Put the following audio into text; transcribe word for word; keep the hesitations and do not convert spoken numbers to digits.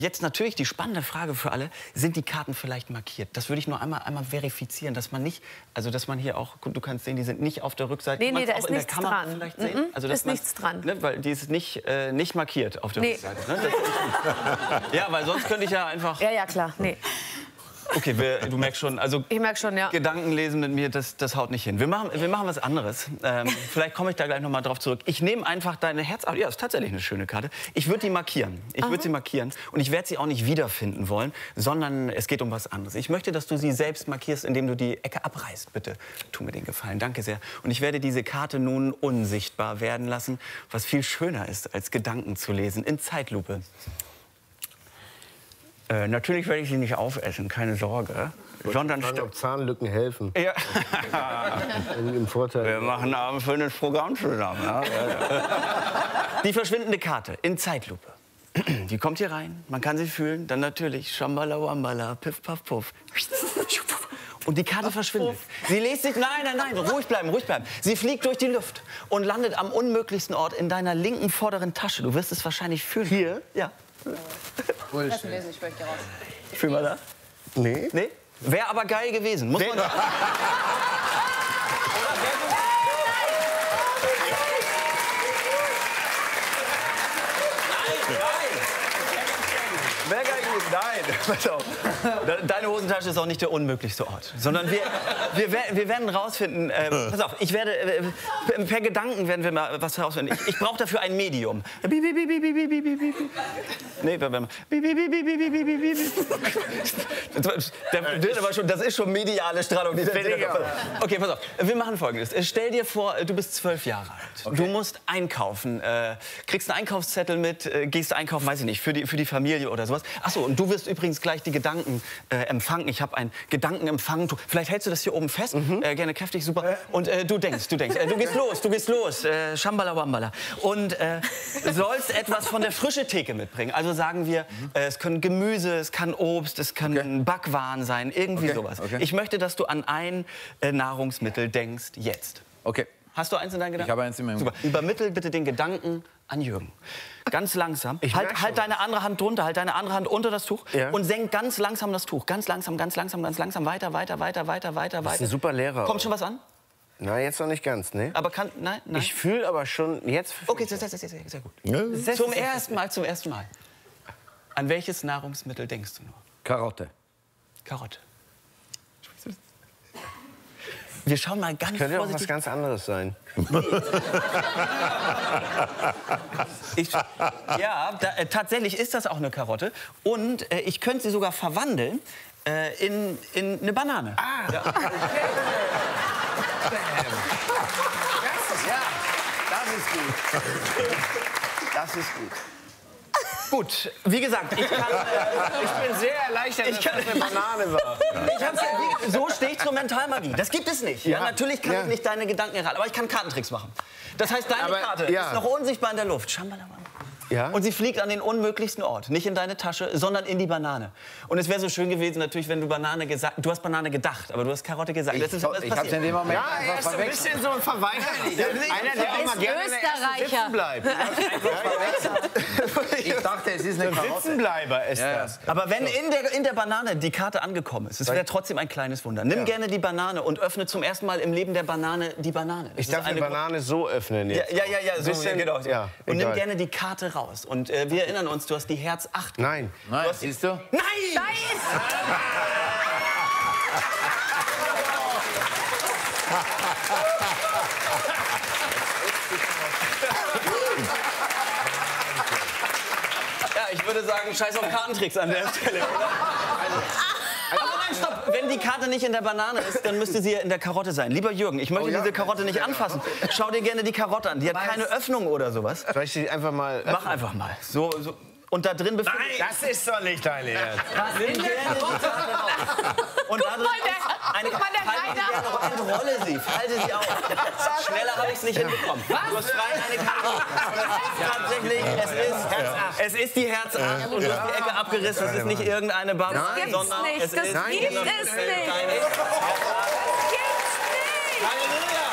Jetzt natürlich die spannende Frage für alle, sind die Karten vielleicht markiert? Das würde ich nur einmal, einmal verifizieren, dass man nicht, also dass man hier auch, du kannst sehen, die sind nicht auf der Rückseite. Nee, nee, da ist in nichts der Kamera dran. vielleicht Mhm. sehen? Also, dass ist man, nichts dran. Ne, weil die ist nicht, äh, nicht markiert auf der Nee. Rückseite. Ne? Das ist ja, weil sonst könnte ich ja einfach... Ja, ja, klar. Nee. Okay, wir, du merkst schon, also Ich merke schon, ja. Gedanken lesen mit mir, das, das haut nicht hin. Wir machen, wir machen was anderes. Ähm, vielleicht komme ich da gleich noch mal drauf zurück. Ich nehme einfach deine Herz... Ja, ist tatsächlich eine schöne Karte. Ich würde die markieren. Ich würde sie markieren. Und ich werde sie auch nicht wiederfinden wollen, sondern es geht um was anderes. Ich möchte, dass du sie selbst markierst, indem du die Ecke abreißt. Bitte, tu mir den Gefallen. Danke sehr. Und ich werde diese Karte nun unsichtbar werden lassen, was viel schöner ist, als Gedanken zu lesen in Zeitlupe. Äh, natürlich werde ich sie nicht aufessen, keine Sorge. Sondern fragen, ob Zahnlücken helfen. Ja. Im Vorteil. Wir machen abends für ein Programm zusammen. Ja? Die verschwindende Karte in Zeitlupe. Die kommt hier rein, man kann sie fühlen. Dann natürlich Shambhala Wambala, Piff Puff Puff. Und die Karte verschwindet. Sie lässt sich, nein, nein, nein, ruhig bleiben, ruhig bleiben. Sie fliegt durch die Luft und landet am unmöglichsten Ort in deiner linken vorderen Tasche. Du wirst es wahrscheinlich fühlen. Hier? Ja. Lassen lesen, ich möchte raus. Fühl mal da. Nee? Nee? Wäre aber geil gewesen, muss man sagen. Wäre geil gewesen. Nein, pass auf. Deine Hosentasche ist auch nicht der unmöglichste Ort. Sondern wir, wir, wer- wir werden rausfinden, äh, pass auf, ich werde, äh, per Gedanken werden wir mal was herausfinden. Ich, ich brauche dafür ein Medium. Bi, bi, bi, bi, bi, bi, bi, bi, bi. Nee, wir werden mal. Bi, bi, bi, bi, bi, bi, bi, bi, bi. Der wird aber schon, das ist schon mediale Strahlung. Die okay, pass auf. Wir machen Folgendes. Stell dir vor, du bist zwölf Jahre alt. Du musst einkaufen, äh, kriegst einen Einkaufszettel mit, äh, gehst einkaufen, weiß ich nicht, für die, für die Familie oder sowas. Ach so, und du wirst übrigens gleich die Gedanken äh, empfangen. Ich habe ein Gedankenempfang. Vielleicht hältst du das hier oben fest. Mhm. Äh, gerne kräftig, super. Und äh, du denkst, du denkst, äh, du gehst los, du gehst los. Äh, Shambhala Wambala. Und äh, sollst etwas von der frische Theke mitbringen. Also sagen wir, äh, es können Gemüse, es kann Obst, es kann Okay. Backwaren sein, irgendwie Okay, sowas. okay. Ich möchte, dass du an ein äh, Nahrungsmittel denkst, jetzt. Okay. Hast du eins in deinen Gedanken? Ich habe eins in meinem Super. Übermittel bitte den Gedanken an Jürgen. Ganz langsam. Ich Halt, merk halt schon. deine andere Hand drunter, halt deine andere Hand unter das Tuch Ja. und senk ganz langsam das Tuch. Ganz langsam, ganz langsam, ganz langsam. Weiter, weiter, weiter, weiter, weiter, Das ist weiter. ein super Lehrer. Kommt schon was an? Na, jetzt noch nicht ganz, ne? Aber kann, nein, nein. Ich fühle aber schon jetzt... Okay, sehr, sehr, sehr, sehr, sehr gut. Ja. Zum ersten Mal, zum ersten Mal. An welches Nahrungsmittel denkst du nur? Karotte. Karotte. Wir schauen mal ganz Könnte auch was vorsichtig. ganz anderes sein. Ich, ja, da, äh, tatsächlich ist das auch eine Karotte. Und äh, ich könnte sie sogar verwandeln äh, in, in eine Banane. Ah. Ja. Das ist, ja, das ist gut. Das ist gut. Gut, wie gesagt, ich kann... Äh, Ich bin sehr erleichtert, Ich kann- dass das eine Banane war. ich hab's, ja- so stehe ich zur Mentalmagie. Das gibt es nicht. Ja, Ja. natürlich kann Ja. ich nicht deine Gedanken erraten, aber ich kann Kartentricks machen. Das heißt, deine Aber, Karte ja. ist noch unsichtbar in der Luft. Shambhala. Ja? Und sie fliegt an den unmöglichsten Ort. Nicht in deine Tasche, sondern in die Banane. Und es wäre so schön gewesen, natürlich, wenn du Banane gesagt... Du hast Banane gedacht, aber du hast Karotte gesagt. Das ist, das Ich habe es in dem Moment Ja, einfach er ist so ein verwechselt. bisschen so ein Verweigerer. Einer, der Er immer ist gerne in der ersten Österreicher. sitzen bleibt. Ich dachte, es ist eine Karotte. Sitzenbleiber ist Ja. das. Aber wenn in der, in der Banane die Karte angekommen ist, es wäre trotzdem ein kleines Wunder. Nimm Ja. gerne die Banane und öffne zum ersten Mal im Leben der Banane die Banane. Das Ich ist darf die eine- Banane so öffnen Ja, jetzt. ja, ja, ja, so, Bisschen- genau. ja, und nimm egal. gerne die Karte raus. Und äh, wir erinnern uns, du hast die Herz acht. Nein. Nein, siehst du? Nein! Ja, ich würde sagen, scheiß auf Kartentricks an der Stelle. Oder? Aber nein, stopp! Wenn die Karte nicht in der Banane ist, dann müsste sie ja in der Karotte sein. Lieber Jürgen, ich möchte Oh ja? diese Karotte nicht anfassen. Schau dir gerne die Karotte an. Die hat keine Öffnung oder sowas. Soll ich die einfach mal... Mach einfach mal. So, so. Und da drin befindet sich... Das ist doch nicht dein Ernst. Nimm gerne die Karte raus. Und da drin der- ist eine guck mal, der Falte sie Reiter. gerne, entrolle sie, falte sie auf. Schneller habe ich es nicht hinbekommen. Du hast frei eine Karte. Tatsächlich, es ist, es ist die Herz acht und du hast die Ecke abgerissen. Es ist nicht irgendeine Babs, Gibt's sondern nicht, es das ist... gibt es nicht. Deine- Das gibt's nicht. Halleluja!